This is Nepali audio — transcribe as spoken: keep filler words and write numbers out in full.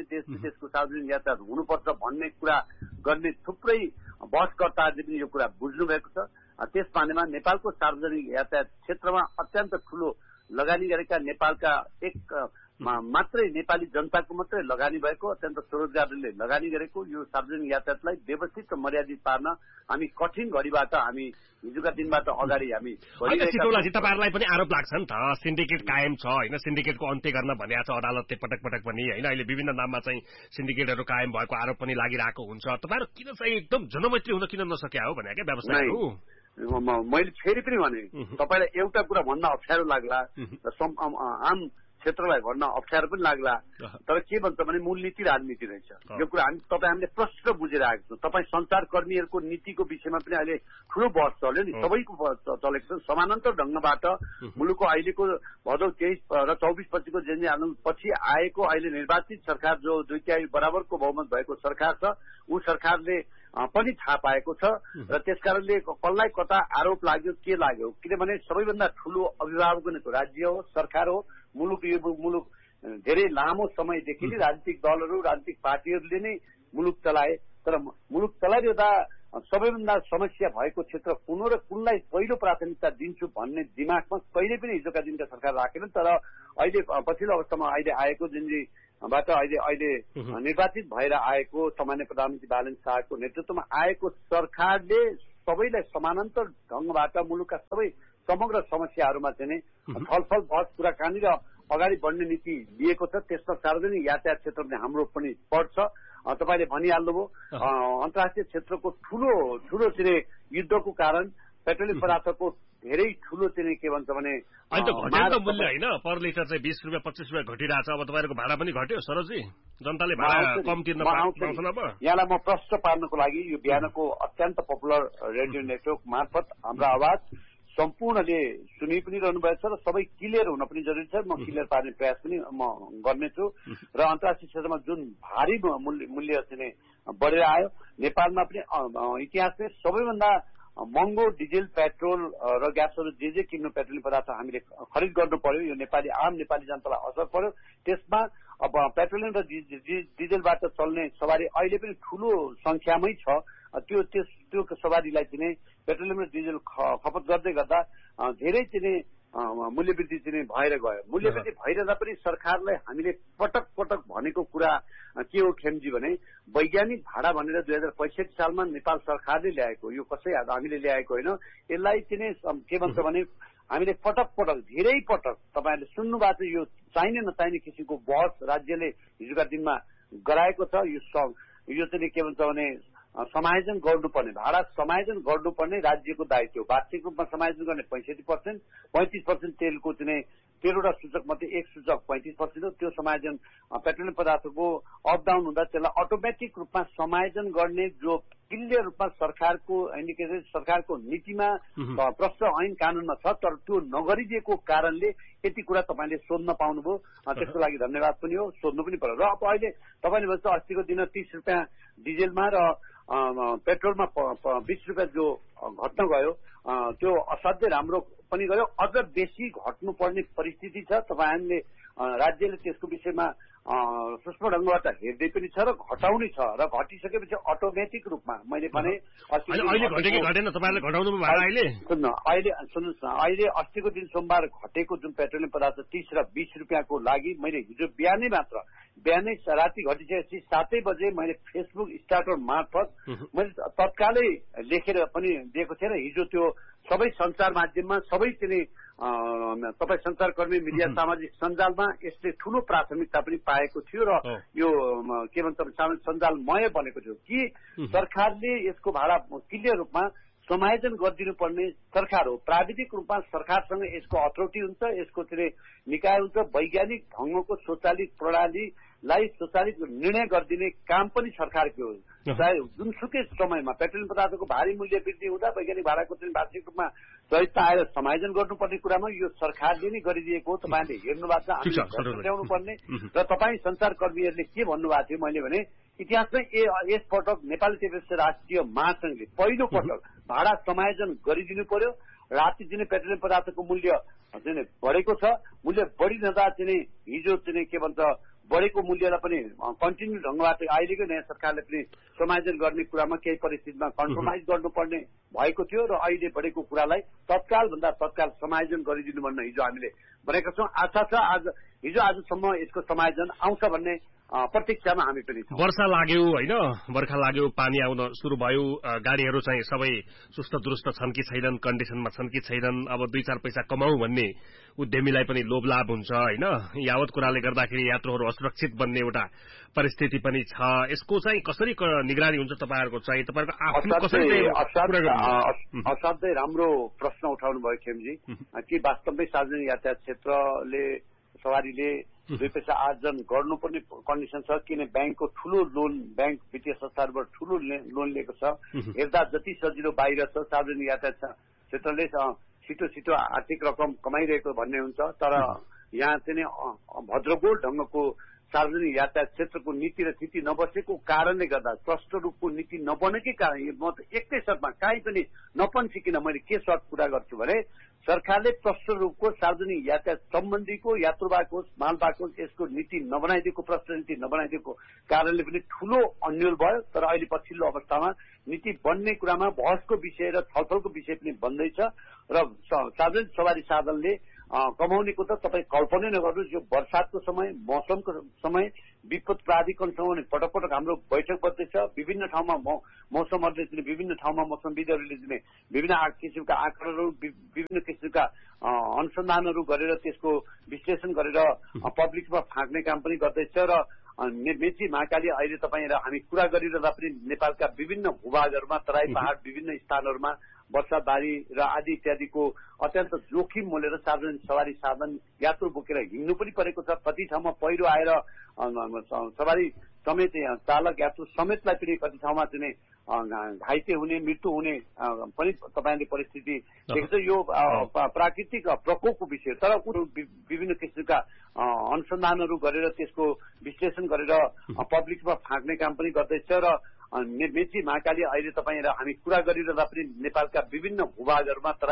देश विदेशको सार्वजनिक यातायात हुनुपर्छ भन्ने कुरा गर्ने थुप्रै बहसकर्ताहरूले पनि यो कुरा बुझ्नु भएको छ। त्यस मानेमा नेपालको सार्वजनिक यातायात क्षेत्रमा अत्यन्त ठूलो लगानी गरेका नेपालका एक मात्रै नेपाली जनताको मात्रै लगानी भएको अत्यन्त स्वरोजगारले लगानी गरेको यो सार्वजनिक यातायातलाई व्यवस्थित र मर्यादित पार्न हामी कठिन घडीबाट हामी हिजोका दिनबाट अगाडि हामी सिटौलाजी तपाईहरुलाई पनि आरोप लाग्छ नि त सिन्डिकेट कायम छ हैन सिन्डिकेटको अन्त्य गर्न भनेको छ अदालतले पटक पटक पनि हैन अहिले विभिन्न नाममा चाहिँ सिन्डिकेटहरु कायम भएको आरोप पनि लागिरहेको हुन्छ तपाईहरु किन चाहिँ एकदम जनमैत्री हुन किन नसक्या हो भने के व्यवसायहरु मैले फेरि पनि भने तपाईलाई एउटा कुरा भन्न अप्ठ्यारो लाग्ला आम क्षेत्रलाई भन्न अप्ठ्यारो पनि लाग्ला तर के भन्छ भने मूलनीति राजनीति रहेछ यो कुरा हामी तपाईँ हामीले प्रष्ट बुझिरहेको छौँ। तपाईँ सञ्चारकर्मीहरूको नीतिको विषयमा पनि अहिले ठूलो बहस चल्यो नि सबैको चलेको छ। समानान्तर ढंगबाट मुलुकको अहिलेको भदौ तेइस र चौबिस पछिको जनजी आन्दोलन पछि आएको अहिले निर्वाचित सरकार जो दुई तिहाई बराबरको बहुमत भएको सरकार छ ऊ सरकारले पनि थाहा पाएको छ र त्यसकारणले कसलाई कता आरोप लाग्यो के लाग्यो किनभने सबैभन्दा ठूलो अभिभावक भनेको राज्य हो सरकार हो। मुलुक यो मुलुक धेरै लामो समयदेखि नै राजनीतिक दलहरू राजनीतिक पार्टीहरूले नै मुलुक चलाए तर मुलुक चलाइरहँदा सबैभन्दा समस्या भएको क्षेत्र कुन र कुनलाई पहिलो प्राथमिकता दिन्छु भन्ने दिमागमा कहिले पनि हिजोका दिनका सरकार राखेन। तर अहिले पछिल्लो अवस्थामा अहिले आएको जनजीबाट अहिले अहिले निर्वाचित भएर आएको सामान्य प्रधानमन्त्री बालन शाहको नेतृत्वमा आएको सरकारले सबैलाई समानान्तर ढंगबाट मुलुकका सबै समग्र समस्याहरूमा चाहिँ छलफल बहस कुराकानी र अगाडि बढ्ने नीति लिएको छ। त्यसमा सार्वजनिक यातायात क्षेत्रमा हाम्रो पनि पर्छ। तपाईले भनिहाल्नुभयो अन्तर्राष्ट्रिय क्षेत्रको ठूलो ठूलो चाहिँ युद्धको कारण पेट्रोलियम पदार्थको धेरै ठूलो चाहिँ के भन्छ भने अहिले त घटेको मूल्य हैन पर लिटर चाहिँ बीस रुपैयाँ पच्चीस रुपैयाँ घटिरहेछ। अब तपाईहरुको भाडा पनि घट्यो सरोजी जनताले भाडा कम तिर्न पाउँछन्। अब यहाँलाई म प्रश्न पार्नको लागि यो बिहानको अत्यन्त पपुलर रेडियो नेटवर्क मार्फत हाम्रो आवाज सम्पूर्णले सुनि पनि रहनु भएको छ र सबै क्लियर हुन पनि जरुरी छ। म क्लियर पार्ने प्रयास पनि म गर्नेछु र अन्तर्राष्ट्रिय क्षेत्रमा जुन भारी मूल्य चाहिँ बढेर आयो नेपालमा पनि इतिहासमै सबैभन्दा महँगो डिजेल पेट्रोल र ग्यासहरू जे जे किन्नु पेट्रोलियम पदार्थ हामीले खरिद गर्नु पर्यो यो नेपाली आम नेपाली जनतालाई असर पर्यो। त्यसमा अब पेट्रोलियम र डिजेलबाट चल्ने सवारी अहिले पनि ठूलो संख्यामै छ। त्यो त्यस त्यो सवारीलाई चाहिँ पेट्रोलियम र डिजेल खपत गर्दै गर्दा धेरै चाहिँ मूल्य वृद्धि चाहिँ भएर गयो। मूल्य वृद्धि भइरहँदा पनि सरकारलाई हामीले पटक पटक भनेको कुरा के हो खेमजी भने वैज्ञानिक भाडा भनेर दुई हजार पैंसठी सालमा नेपाल सरकारले ल्याएको यो कसै हामीले ल्याएको होइन। यसलाई चाहिँ के भन्छ भने हामीले पटक पटक धेरै पटक तपाईहरुले सुन्नु भएको छ। यो चाहिने नचाहिने किसिमको बहस राज्यले हिजोका दिनमा गराएको छ। यो यो चाहिँ के भन्छ भने समायोजन गर्नुपर्ने भाडा समायोजन गर्नुपर्ने राज्यको दायित्व हो। वार्षिक रूपमा समायोजन गर्ने पैंसठी पर्सेंट पैंतीस पर्सेंट तेलको चाहिँ तेह्रवटा सूचक मध्ये एक सूचक पैंतीस पर्सेंट हो। त्यो समायोजन पेट्रोलियम पदार्थको अप डाउन हुँदा त्यसलाई अटोमेटिक रूपमा समायोजन गर्ने जो क्लियर रूपमा सरकारको इन्डिकेटेड सरकारको नीतिमा प्रष्ट ऐन कानूनमा छ तर त्यो नगरिदिएको कारणले यति कुरा तपाईले सोध्न पाउनुभयो। त्यसको लागि धन्यवाद पनि हो सोध्नु पनि पर्यो। र अब अहिले तपाईले भन्छ अस्तिको दिन तीस रुपियाँ डिजेलमा र पेट्रोलमा बीस रुपियाँ जो घट्न गयो त्यो असाध्यै राम्रो पनि गयो। अझ बेसी घट्नुपर्ने परिस्थिति छ। तपाईहरुले राज्यले त्यसको विषयमा सूक्ष्म ढंगबाट हेर्दै पनि छ र घटाउने छ र घटिसकेपछि अटोमेटिक रूपमा मैले भने अहिले घटे कि घटेन तपाईहरुले घटाउनु भयो अहिले सुन्न अहिले सुन्नुस् न अहिले अस्तिको दिन सोमबार घटेको जुन पेट्रोलियम पदार्थ तीस र बीस रुपियाँको लागि मैले हिजो बिहानै मात्र बिहानै राति घटिसकेपछि सातै बजे मैले फेसबुक स्टार्टर मार्फत मैले तत्कालै लेखेर पनि दिएको थिएँ र हिजो त्यो सबै संचार माध्यममा सबै चाहिँ तपाई संचारकर्मी मिडिया सामाजिक सञ्जालमा यसले ठूलो प्राथमिकता पनि पाएको थियो र यो के भन्छ सामाजिक सञ्जालमय बनेको थियो कि सरकारले यसको भाडा क्लियर रूपमा समायोजन गरिदिनु पर्ने सरकार हो। प्राविधिक रूपमा सरकारसँग यसको अथोरिटी हुन्छ यसको चाहिँ निकाय हुन्छ। वैज्ञानिक ढंगको स्वचालित प्रणालीलाई स्वचालित निर्णय गरिदिने काम पनि सरकारको हो। चाहे जुनसुकै समयमा पेट्रोलियम पदार्थको भारी मूल्य वृद्धि हुँदा वैज्ञानिक भाडाको चाहिँ वार्षिक रूपमा चरित्र आएर समायोजन गर्नुपर्ने कुरामा यो सरकारले नै गरिदिएको हो। तपाईले हेर्नु भएको छ हामीले ल्याउनु पर्ने र तपाई संचारकर्मीहरूले के भन्नुभएको थियो मैले भने इतिहासमै यस पटक नेपाली टेलिभिजन राष्ट्रिय महासंघले पहिलो पटक भाडा समायोजन गरिदिनु पर्यो। राति दिने पेट्रोलियम पदार्थको मूल्य चाहिँ बढेको छ। मूल्य बढिरहँदा चाहिँ हिजो चाहिँ के भन्छ बढेको मूल्यलाई पनि कन्टिन्यू ढङ्गबाट अहिलेको नयाँ सरकारले पनि समायोजन गर्ने कुरामा केही परिस्थितिमा कम्प्रोमाइज गर्नुपर्ने भएको थियो र अहिले बढेको कुरालाई तत्काल भन्दा तत्काल समायोजन गरिदिनु भन्न हिजो हामीले भनेका छौँ। आशा छ आज हिजो आजसम्म यसको समायोजन आउँछ भन्ने प्रतीक्षामा हामी पनि छौँ। वर्षा लाग्यो होइन, बर्खा लाग्यो, पानी आउन सुरु भयो, गाडीहरू चाहिँ सबै सुस्त दुरुस्त छन् कि छैनन्, कन्डिसनमा छन् कि छैनन्, अब दुई चार पैसा कमाऊ भन्ने उद्यमीलाई पनि लोभ लाभ हुन्छ होइन। यावत कुराले गर्दाखेरि यात्रुहरू असुरक्षित बन्ने एउटा परिस्थिति पनि छ। यसको चाहिँ कसरी निगरानी हुन्छ तपाईँहरूको चाहिँ, तपाईँहरूको आफ्नो कसरी? असाध्यै राम्रो प्रश्न उठाउनु भयो खेमजी कि वास्तवमै सार्वजनिक यातायात क्षेत्रले सवारीले दुई पैसा आर्जन गर्नुपर्ने कन्डिसन छ, किन ब्याङ्कको ठूलो लोन, ब्याङ्क वित्तीय संस्थाहरूबाट ठूलो लोन लिएको छ। हेर्दा जति सजिलो बाहिर छ सार्वजनिक यातायात क्षेत्रले छिटो छिटो आर्थिक रकम कमाइरहेको भन्ने हुन्छ, तर यहाँ चाहिँ भद्रगोल ढङ्गको सार्वजनिक यातायात क्षेत्रको नीति र स्थिति नबसेको कारणले गर्दा, प्रष्ट रूपको नीति नबनेकै कारण म त एकै शर्तमा काहीँ पनि नपन्सिकिन मैले के सर्त पूरा गर्छु भने सरकारले प्रष्ट रूपको सार्वजनिक यातायात सम्बन्धीको यात्रुवाहक होस् मालवाहक होस् यसको नीति नबनाइदिएको, प्रष्ट नीति नबनाइदिएको कारणले पनि ठूलो अन्यल भयो। तर अहिले पछिल्लो अवस्थामा नीति बन्ने कुरामा बहसको विषय र छलफलको विषय पनि बन्दैछ र सार्वजनिक सवारी साधनले कमाउनेको त तपाईँ कल्पनै नगर्नुहोस्। यो बर्सातको समय, मौसमको समय, विपद प्राधिकरणसँग पटक पटक हाम्रो बैठक बस्दैछ। विभिन्न ठाउँमा मौसमहरूले दिने, विभिन्न ठाउँमा मौसमविदहरूले दिने विभिन्न किसिमका आँकडाहरू, विभिन्न किसिमका अनुसन्धानहरू गरेर त्यसको विश्लेषण गरेर पब्लिकमा फाँक्ने काम पनि गर्दैछ र मेची महाकाली अहिले तपाईँ र हामी कुरा गरिरहँदा पनि नेपालका विभिन्न भूभागहरूमा, तराई पहाड विभिन्न स्थानहरूमा वर्षाबारी र आदि इत्यादिको अत्यन्त जोखिम मोलेर सार्वजनिक सवारी साधन यात्रु बोकेर हिँड्नु पनि परेको छ। कति ठाउँमा पहिरो आएर सवारी समेत चालक यात्रु समेतलाई पनि कति ठाउँमा चाहिँ घाइते हुने, मृत्यु हुने पनि तपाईँले परिस्थिति देख्छ। यो प्राकृतिक प्रकोपको विषय, तर विभिन्न किसिमका अनुसन्धानहरू गरेर त्यसको विश्लेषण गरेर पब्लिकमा फाँक्ने काम पनि गर्दैछ र मेची महाकाली अहिले तपाईँ र हामी कुरा गरिरहँदा पनि नेपालका विभिन्न भूभागहरूमा